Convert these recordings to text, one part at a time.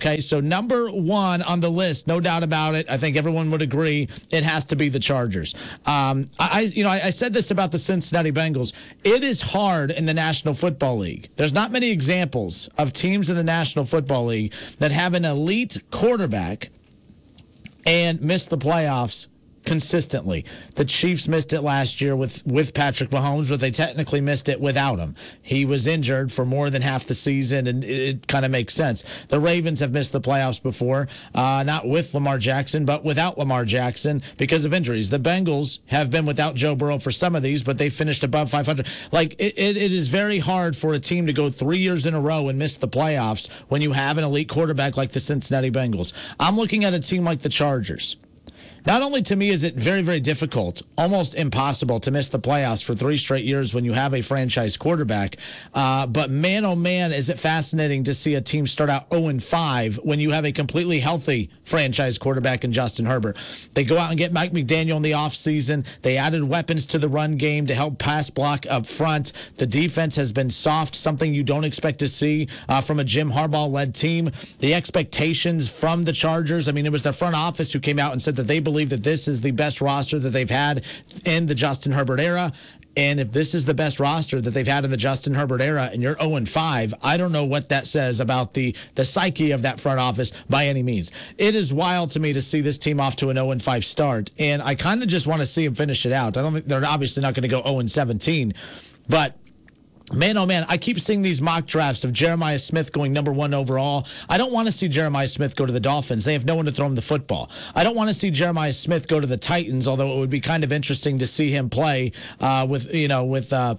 Okay, so number one on the list, no doubt about it. I think everyone would agree it has to be the Chargers. I said this about the Cincinnati Bengals. It is hard in the National Football League. There's not many examples of teams in the National Football League that have an elite quarterback and miss the playoffs consistently. The Chiefs missed it last year with Patrick Mahomes, but they technically missed it without him. He was injured for more than half the season, and it kind of makes sense. The Ravens have missed the playoffs before, not with Lamar Jackson, but without Lamar Jackson because of injuries. The Bengals have been without Joe Burrow for some of these, but they finished above 500. Like, it is very hard for a team to go 3 years in a row and miss the playoffs when you have an elite quarterback like the Cincinnati Bengals. I'm looking at a team like the Chargers. Not only to me is it very, very difficult, almost impossible to miss the playoffs for 3 straight years when you have a franchise quarterback, but man, oh man, is it fascinating to see a team start out 0-5 when you have a completely healthy franchise quarterback in Justin Herbert. They go out and get Mike McDaniel in the offseason. They added weapons to the run game to help pass block up front. The defense has been soft, something you don't expect to see from a Jim Harbaugh-led team. The expectations from the Chargers, I mean, it was the front office who came out and said that they believe that this is the best roster that they've had in the Justin Herbert era. And if this is the best roster that they've had in the Justin Herbert era and you're 0-5, I don't know what that says about the psyche of that front office by any means. It is wild to me to see this team off to an 0-5 start. And I kind of just want to see them finish it out. I don't think they're obviously not going to go 0-17, but man, oh man, I keep seeing these mock drafts of Jeremiah Smith going number 1 overall. I don't want to see Jeremiah Smith go to the Dolphins. They have no one to throw him the football. I don't want to see Jeremiah Smith go to the Titans, although it would be kind of interesting to see him play with the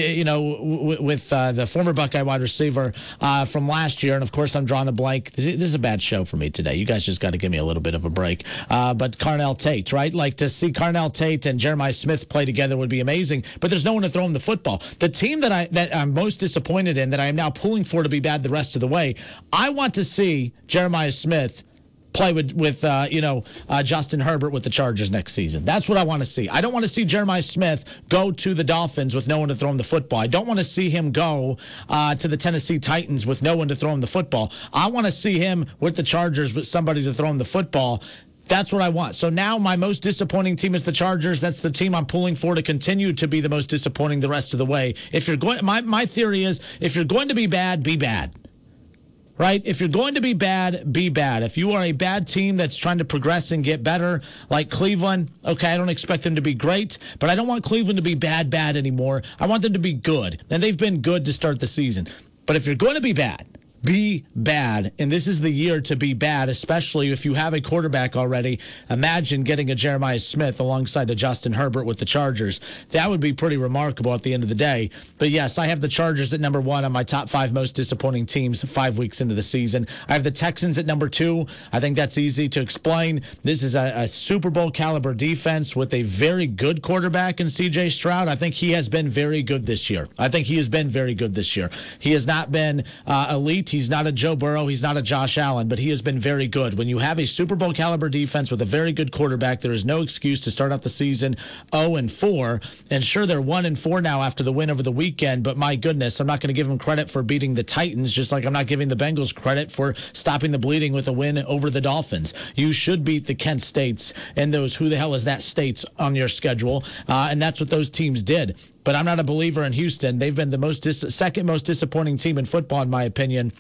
former Buckeye wide receiver from last year. And of course, I'm drawing a blank. This is a bad show for me today. You guys just got to give me a little bit of a break. But Carnell Tate, right? Like, to see Carnell Tate and Jeremiah Smith play together would be amazing. But there's no one to throw him the football. The team that I'm most disappointed in, that I am now pulling for to be bad the rest of the way, I want to see Jeremiah Smith play with Justin Herbert with the Chargers next season. That's what I want to see. I don't want to see Jeremiah Smith go to the Dolphins with no one to throw him the football. I don't want to see him go to the Tennessee Titans with no one to throw him the football. I want to see him with the Chargers with somebody to throw him the football. That's what I want. So now my most disappointing team is the Chargers. That's the team I'm pulling for to continue to be the most disappointing the rest of the way. If you're going, my theory is, if you're going to be bad, be bad. Right? If you're going to be bad, be bad. If you are a bad team that's trying to progress and get better, like Cleveland, okay, I don't expect them to be great, but I don't want Cleveland to be bad anymore. I want them to be good. And they've been good to start the season. But if you're going to be bad, be bad, and this is the year to be bad, especially if you have a quarterback already. Imagine getting a Jeremiah Smith alongside a Justin Herbert with the Chargers. That would be pretty remarkable at the end of the day. But yes, I have the Chargers at number 1 on my top 5 most disappointing teams 5 weeks into the season. I have the Texans at number 2. I think that's easy to explain. This is a Super Bowl caliber defense with a very good quarterback in C.J. Stroud. I think he has been very good this year. He has not been elite. He's not a Joe Burrow. He's not a Josh Allen, but he has been very good. When you have a Super Bowl caliber defense with a very good quarterback, there is no excuse to start out the season 0-4. And sure, they're 1-4 now after the win over the weekend, but my goodness, I'm not going to give them credit for beating the Titans, just like I'm not giving the Bengals credit for stopping the bleeding with a win over the Dolphins. You should beat the Kent States and those who the hell is that states on your schedule, and that's what those teams did. But I'm not a believer in Houston. They've been the second most disappointing team in football, in my opinion.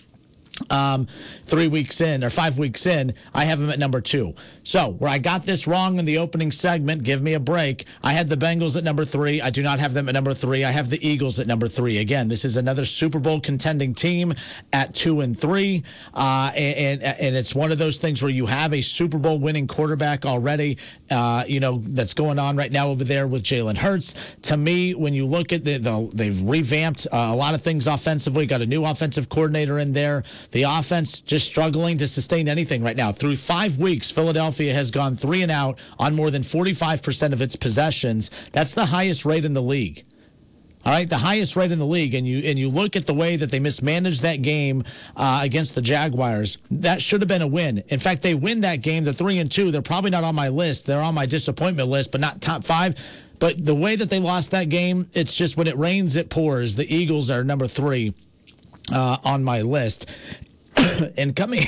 3 weeks in or 5 weeks in, I have them at number 2. So where I got this wrong in the opening segment, give me a break. I had the Bengals at number 3. I do not have them at number 3. I have the Eagles at number 3. Again, this is another Super Bowl contending team at 2-3. And it's one of those things where you have a Super Bowl winning quarterback already, that's going on right now over there with Jalen Hurts. To me, when you look at they've revamped a lot of things offensively, got a new offensive coordinator in there. The offense just struggling to sustain anything right now. Through 5 weeks, Philadelphia has gone 3 and out on more than 45% of its possessions. That's the highest rate in the league. All right, the highest rate in the league, and you look at the way that they mismanaged that game against the Jaguars. That should have been a win. In fact, they win that game. They're 3-2. They're probably not on my list. They're on my disappointment list, but not top 5. But the way that they lost that game, it's just when it rains, it pours. The Eagles are number 3 on my list. And coming in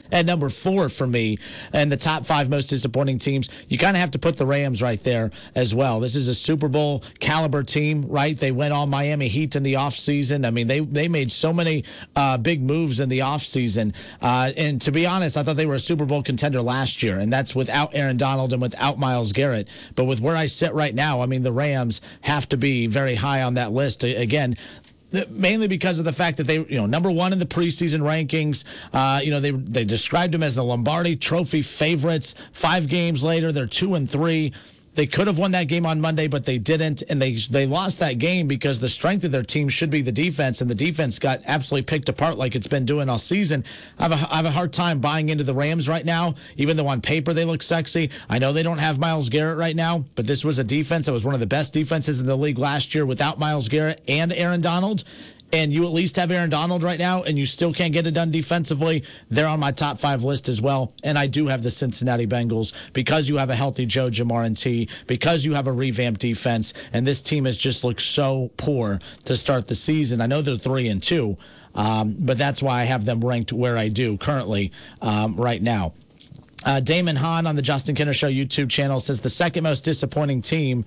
at number 4 for me. And the top 5 most disappointing teams, you kind of have to put the Rams right there as well. This is a Super Bowl caliber team, right? They went on Miami Heat in the offseason. I mean, they made so many big moves in the offseason. And to be honest, I thought they were a Super Bowl contender last year, and that's without Aaron Donald and without Myles Garrett. But with where I sit right now, I mean, the Rams have to be very high on that list. Again, mainly because of the fact that they, number 1 in the preseason rankings. They described them as the Lombardi Trophy favorites. 5 games later, they're 2-3. They could have won that game on Monday, but they didn't, and they lost that game because the strength of their team should be the defense, and the defense got absolutely picked apart like it's been doing all season. I have a hard time buying into the Rams right now, even though on paper they look sexy. I know they don't have Myles Garrett right now, but this was a defense that was one of the best defenses in the league last year without Myles Garrett and Aaron Donald. And you at least have Aaron Donald right now, and you still can't get it done defensively. They're on my top 5 list as well. And I do have the Cincinnati Bengals because you have a healthy Joe Jamarantee, because you have a revamped defense, and this team has just looked so poor to start the season. I know they're 3-2, but that's why I have them ranked where I do currently right now. Damon Hahn on the Justin Kinner Show YouTube channel says the second most disappointing team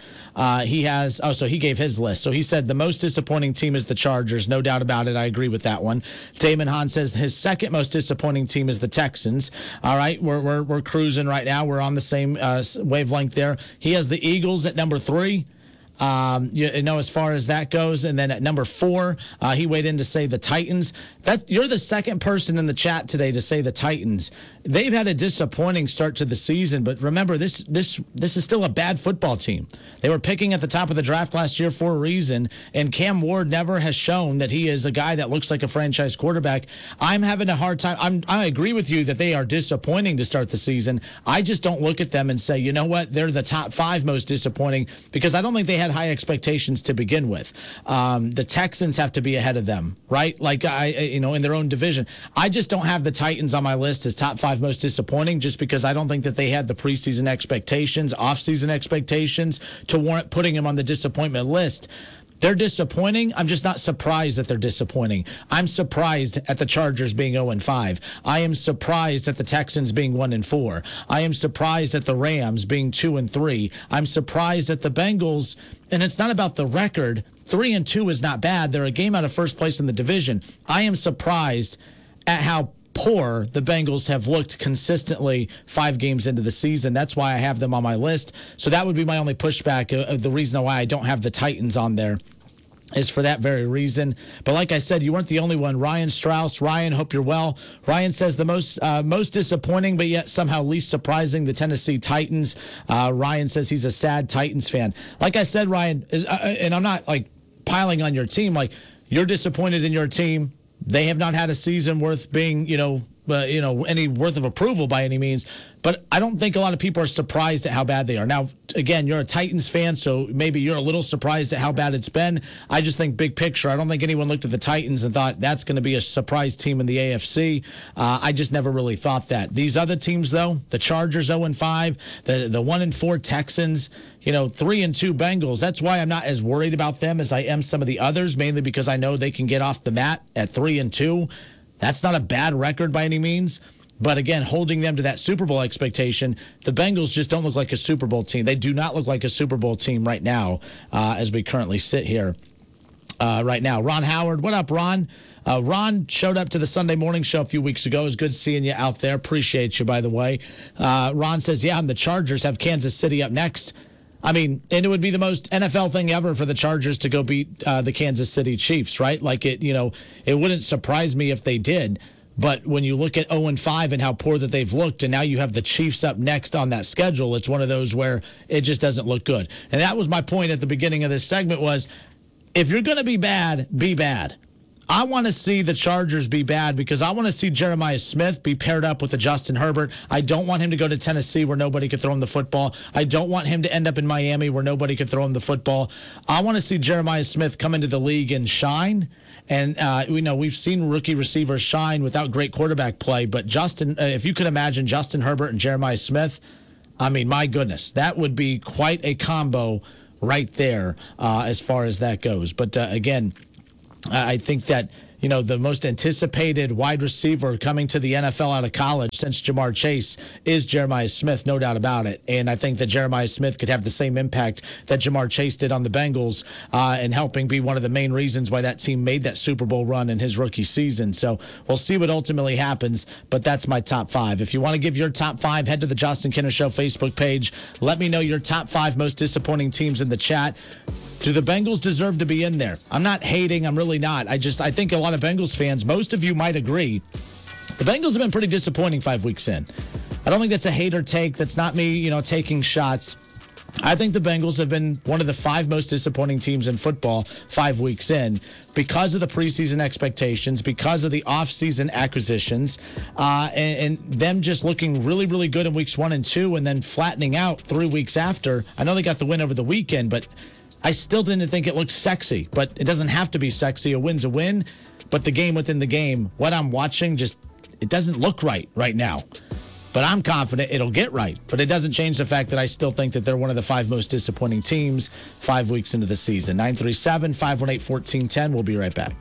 so he gave his list. So he said the most disappointing team is the Chargers. No doubt about it. I agree with that one. Damon Hahn says his second most disappointing team is the Texans. All right, we're cruising right now. We're on the same wavelength there. He has the Eagles at number 3. As far as that goes. And then at number 4, he weighed in to say the Titans. You're the second person in the chat today to say the Titans. They've had a disappointing start to the season, but remember, this is still a bad football team. They were picking at the top of the draft last year for a reason, and Cam Ward never has shown that he is a guy that looks like a franchise quarterback. I'm having a hard time. I agree with you that they are disappointing to start the season. I just don't look at them and say, you know what, they're the top 5 most disappointing, because I don't think they had high expectations to begin with. The Texans have to be ahead of them, right? Like in their own division. I just don't have the Titans on my list as top 5 most disappointing, just because I don't think that they had the preseason expectations, offseason expectations to warrant putting them on the disappointment list. They're disappointing. I'm just not surprised that they're disappointing. I'm surprised at the Chargers being 0-5. I am surprised at the Texans being 1-4. I am surprised at the Rams being 2-3. I'm surprised at the Bengals, and it's not about the record. 3-2 is not bad. They're a game out of first place in the division. I am surprised at how poor the Bengals have looked consistently 5 games into the season. That's why I have them on my list. So that would be my only pushback. The reason why I don't have the Titans on there is for that very reason. But like I said, you weren't the only one. Ryan Strauss. Ryan, hope you're well. Ryan says the most disappointing, but yet somehow least surprising, the Tennessee Titans. Ryan says he's a sad Titans fan. Like I said, Ryan, and I'm not like piling on your team, like you're disappointed in your team. They have not had a season worth being, any worth of approval by any means. But I don't think a lot of people are surprised at how bad they are. Now, again, you're a Titans fan, so maybe you're a little surprised at how bad it's been. I just think big picture, I don't think anyone looked at the Titans and thought that's going to be a surprise team in the AFC. I just never really thought that. These other teams, though, the Chargers 0-5, the 1-4 Texans, 3-2 Bengals. That's why I'm not as worried about them as I am some of the others, mainly because I know they can get off the mat at 3-2. That's not a bad record by any means. But again, holding them to that Super Bowl expectation, the Bengals just don't look like a Super Bowl team. They do not look like a Super Bowl team right now as we currently sit here right now. Ron Howard, what up, Ron? Ron showed up to the Sunday morning show a few weeks ago. It was good seeing you out there. Appreciate you, by the way. Ron says, and the Chargers have Kansas City up next. I mean, and it would be the most NFL thing ever for the Chargers to go beat the Kansas City Chiefs, right? Like it wouldn't surprise me if they did. But when you look at 0-5 and how poor that they've looked, and now you have the Chiefs up next on that schedule, it's one of those where it just doesn't look good. And that was my point at the beginning of this segment was, if you're going to be bad, be bad. I want to see the Chargers be bad because I want to see Jeremiah Smith be paired up with a Justin Herbert. I don't want him to go to Tennessee where nobody could throw him the football. I don't want him to end up in Miami where nobody could throw him the football. I want to see Jeremiah Smith come into the league and shine. And we've seen rookie receivers shine without great quarterback play. But Justin, if you could imagine Justin Herbert and Jeremiah Smith, I mean, my goodness, that would be quite a combo right there as far as that goes. But again, I think that the most anticipated wide receiver coming to the NFL out of college since Jamar Chase is Jeremiah Smith, no doubt about it. And I think that Jeremiah Smith could have the same impact that Jamar Chase did on the Bengals in helping be one of the main reasons why that team made that Super Bowl run in his rookie season. So we'll see what ultimately happens, but that's my top 5. If you want to give your top 5, head to the Justin Kinner Show Facebook page. Let me know your top 5 most disappointing teams in the chat. Do the Bengals deserve to be in there? I'm not hating. I'm really not. I think a lot of Bengals fans, most of you might agree, the Bengals have been pretty disappointing 5 weeks in. I don't think that's a hater take. That's not me, taking shots. I think the Bengals have been one of the 5 most disappointing teams in football 5 weeks in because of the preseason expectations, because of the offseason acquisitions, and them just looking really, really good in weeks 1 and 2 and then flattening out 3 weeks after. I know they got the win over the weekend, but I still didn't think it looked sexy. But it doesn't have to be sexy. A win's a win, but the game within the game, what I'm watching, it doesn't look right now. But I'm confident it'll get right. But it doesn't change the fact that I still think that they're one of the 5 most disappointing teams 5 weeks into the season. 937-518-1410. We'll be right back.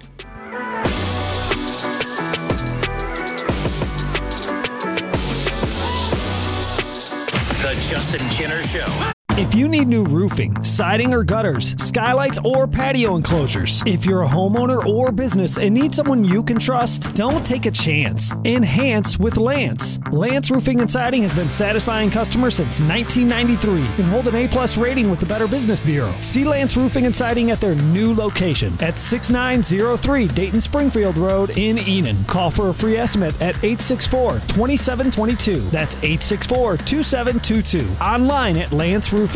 The Justin Kinner Show. If you need new roofing, siding or gutters, skylights or patio enclosures, if you're a homeowner or business and need someone you can trust, don't take a chance. Enhance with Lance. Lance Roofing and Siding has been satisfying customers since 1993 and hold an A+ rating with the Better Business Bureau. See Lance Roofing and Siding at their new location at 6903 Dayton Springfield Road in Enon. Call for a free estimate at 864-2722. That's 864-2722. Online at lanceroofing.com.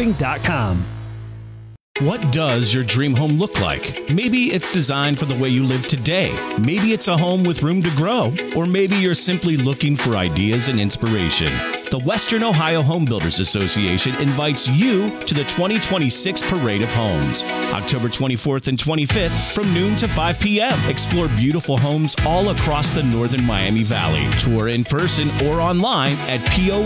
What does your dream home look like? Maybe it's designed for the way you live today. Maybe it's a home with room to grow. Or maybe you're simply looking for ideas and inspiration. The Western Ohio Home Builders Association invites you to the 2026 Parade of Homes. October 24th and 25th from noon to 5 p.m. Explore beautiful homes all across the northern Miami Valley. Tour in person or online at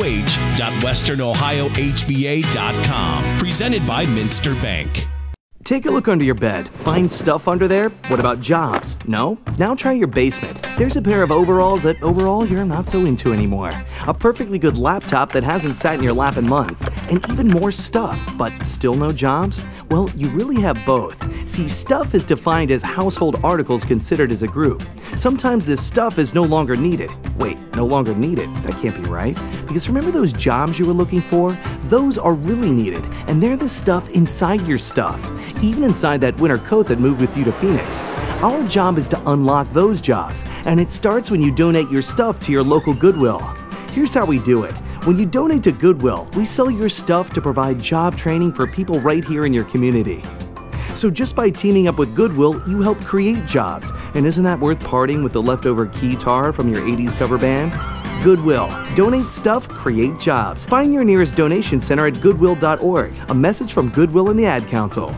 poh.westernohiohba.com. Presented by Minster Bank. Take a look under your bed. Find stuff under there? What about jobs? No? Now try your basement. There's a pair of overalls that overall you're not so into anymore. A perfectly good laptop that hasn't sat in your lap in months. And even more stuff, but still no jobs? Well, you really have both. See, stuff is defined as household articles considered as a group. Sometimes this stuff is no longer needed. Wait, no longer needed? That can't be right. Because remember those jobs you were looking for? Those are really needed, and they're the stuff inside your stuff. Even inside that winter coat that moved with you to Phoenix. Our job is to unlock those jobs, and it starts when you donate your stuff to your local Goodwill. Here's how we do it. When you donate to Goodwill, we sell your stuff to provide job training for people right here in your community. So just by teaming up with Goodwill, you help create jobs. And isn't that worth parting with the leftover guitar from your 80s cover band? Goodwill. Donate stuff, create jobs. Find your nearest donation center at goodwill.org. A message from Goodwill and the Ad Council.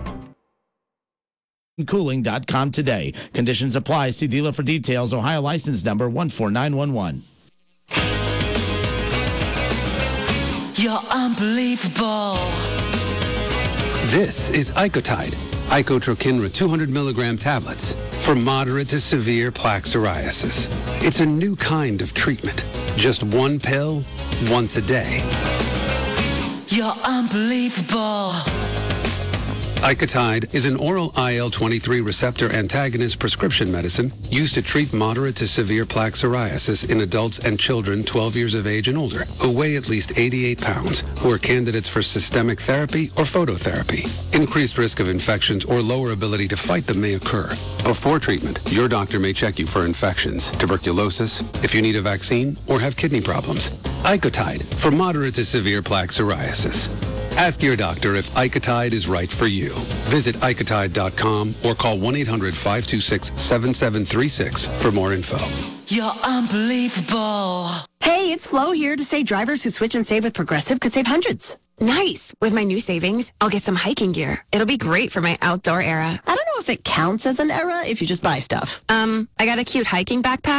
Cooling.com today. Conditions apply. See dealer for details. Ohio license number 14911. You're unbelievable. This is Icotide, Icotrokinra 200 milligram tablets for moderate to severe plaque psoriasis. It's a new kind of treatment. Just one pill, once a day. You're unbelievable. Icotide is an oral IL-23 receptor antagonist prescription medicine used to treat moderate to severe plaque psoriasis in adults and children 12 years of age and older who weigh at least 88 pounds, who are candidates for systemic therapy or phototherapy. Increased risk of infections or lower ability to fight them may occur. Before treatment, your doctor may check you for infections, tuberculosis, if you need a vaccine, or have kidney problems. Icotide for moderate to severe plaque psoriasis. Ask your doctor if Icotide is right for you. Visit Icotide.com or call 1-800-526-7736 for more info. You're unbelievable. Hey, it's Flo here to say drivers who switch and save with Progressive could save hundreds. Nice. With my new savings, I'll get some hiking gear. It'll be great for my outdoor era. I don't know if it counts as an era if you just buy stuff. I got a cute hiking backpack.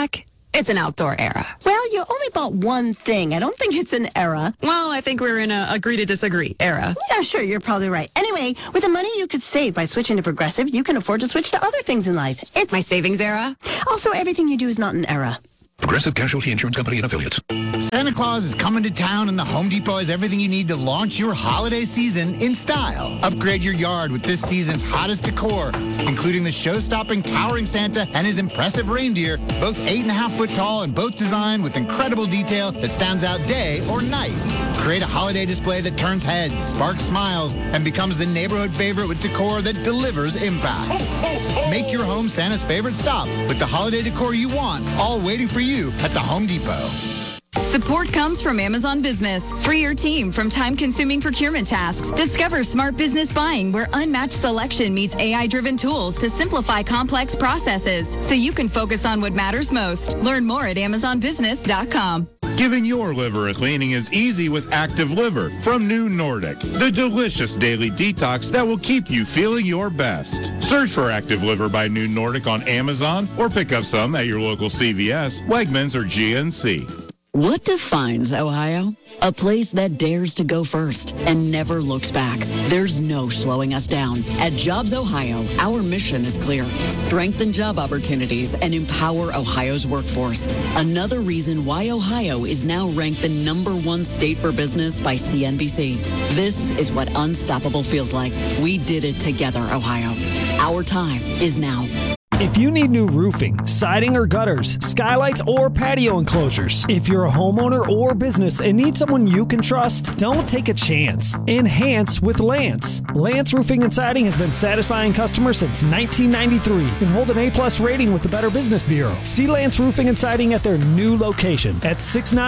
It's an outdoor era. Well, you only bought one thing. I don't think it's an era. Well, I think we're in a agree to disagree era. Yeah, sure, you're probably right. Anyway, with the money you could save by switching to Progressive, you can afford to switch to other things in life. It's My savings era? also everything you do is not an era. Progressive Casualty Insurance Company and Affiliates. Santa Claus is coming to town, and the Home Depot has everything you need to launch your holiday season in style. Upgrade your yard with this season's hottest decor, including the show-stopping towering Santa and his impressive reindeer, both 8.5 foot tall and both designed with incredible detail that stands out day or night. Create a holiday display that turns heads, sparks smiles, and becomes the neighborhood favorite with decor that delivers impact. Make your home Santa's favorite stop with the holiday decor you want, all waiting for you at the Home Depot. Support comes from Amazon Business. Free your team from time-consuming procurement tasks. Discover smart business buying where unmatched selection meets AI-driven tools to simplify complex processes so you can focus on what matters most. Learn more at AmazonBusiness.com. Giving your liver a cleaning is easy with Active Liver from New Nordic, the delicious daily detox that will keep you feeling your best. Search for Active Liver by New Nordic on Amazon or pick up some at your local CVS, Wegmans, or GNC. What defines Ohio? A place that dares to go first and never looks back. There's no slowing us down. At Jobs Ohio, our mission is clear. Strengthen job opportunities and empower Ohio's workforce. Another reason why Ohio is now ranked the #1 state for business by CNBC. This is what unstoppable feels like. We did it together, Ohio. Our time is now. If you need new roofing, siding or gutters, skylights or patio enclosures, if you're a homeowner or business and need someone you can trust, don't take a chance. Enhance with Lance. Lance Roofing and Siding has been satisfying customers since 1993 and hold an A+ rating with the Better Business Bureau. See Lance Roofing and Siding at their new location at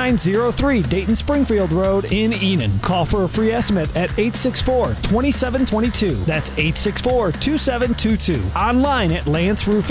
6903 Dayton Springfield Road in Enon. Call for a free estimate at 864-2722. That's 864-2722. Online at lanceroofing.com.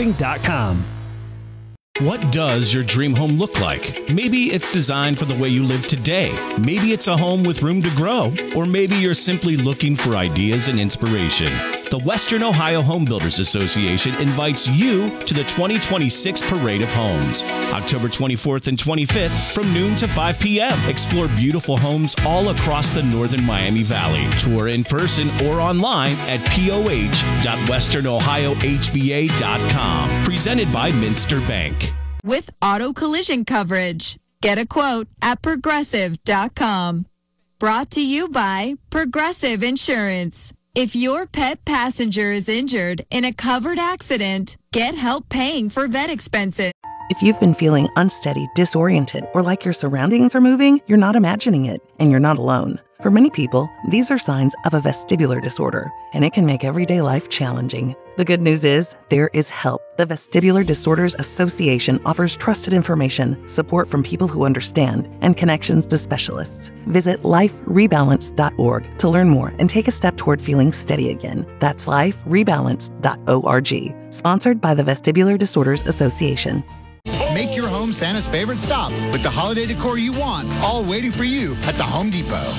What does your dream home look like? Maybe it's designed for the way you live today. Maybe it's a home with room to grow. Or maybe you're simply looking for ideas and inspiration. The Western Ohio Home Builders Association invites you to the 2026 Parade of Homes. October 24th and 25th from noon to 5 p.m. Explore beautiful homes all across the northern Miami Valley. Tour in person or online at poh.westernohiohba.com. Presented by Minster Bank. With auto collision coverage. Get a quote at progressive.com. Brought to you by Progressive Insurance. If your pet passenger is injured in a covered accident, get help paying for vet expenses. If you've been feeling unsteady, disoriented, or like your surroundings are moving, you're not imagining it, and you're not alone. For many people, these are signs of a vestibular disorder, and it can make everyday life challenging. The good news is, there is help. The Vestibular Disorders Association offers trusted information, support from people who understand, and connections to specialists. Visit liferebalance.org to learn more and take a step toward feeling steady again. That's liferebalance.org. Sponsored by the Vestibular Disorders Association. Make your home Santa's favorite stop with the holiday decor you want, all waiting for you at the Home Depot.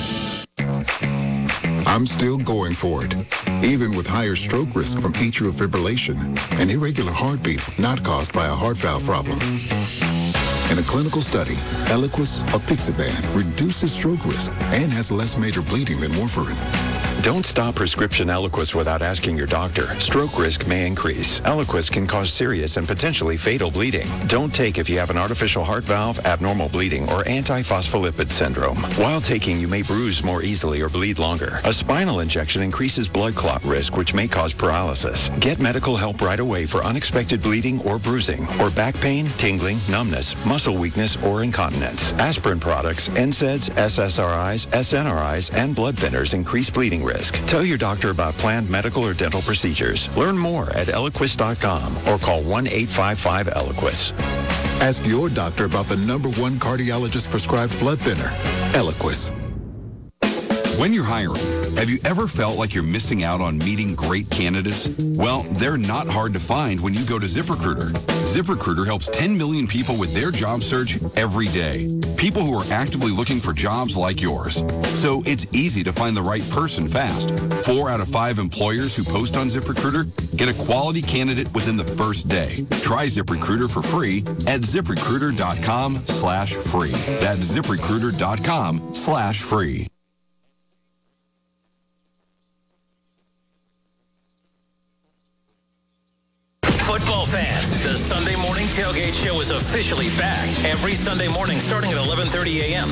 I'm still going for it, even with higher stroke risk from atrial fibrillation, an irregular heartbeat not caused by a heart valve problem. In a clinical study, Eliquis apixaban reduces stroke risk and has less major bleeding than warfarin. Don't stop prescription Eliquis without asking your doctor. Stroke risk may increase. Eliquis can cause serious and potentially fatal bleeding. Don't take if you have an artificial heart valve, abnormal bleeding, or antiphospholipid syndrome. While taking, you may bruise more easily or bleed longer. A spinal injection increases blood clot risk, which may cause paralysis. Get medical help right away for unexpected bleeding or bruising, or back pain, tingling, numbness, muscle weakness, or incontinence. Aspirin products, NSAIDs, SSRIs, SNRIs, and blood thinners increase bleeding risk. Tell your doctor about planned medical or dental procedures. Learn more at Eliquis.com or call 1-855-ELIQUIS. Ask your doctor about the #1 cardiologist prescribed blood thinner, Eliquis. When you're hiring, have you ever felt like you're missing out on meeting great candidates? Well, they're not hard to find when you go to ZipRecruiter. ZipRecruiter helps 10 million people with their job search every day. People who are actively looking for jobs like yours. So it's easy to find the right person fast. 4 out of 5 employers who post on ZipRecruiter get a quality candidate within the first day. Try ZipRecruiter for free at ZipRecruiter.com/free. That's ZipRecruiter.com/free. Football fans, the Sunday Morning Tailgate Show is officially back every Sunday morning starting at 11:30 a.m.